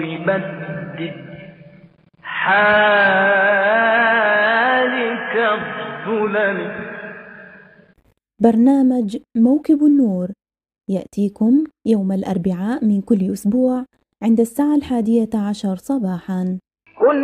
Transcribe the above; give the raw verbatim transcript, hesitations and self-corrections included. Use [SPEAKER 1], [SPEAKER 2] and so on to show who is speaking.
[SPEAKER 1] بدد حالك الظلل.
[SPEAKER 2] برنامج موكب النور يأتيكم يوم الأربعاء من كل أسبوع عند الساعة الحادية عشر صباحاً.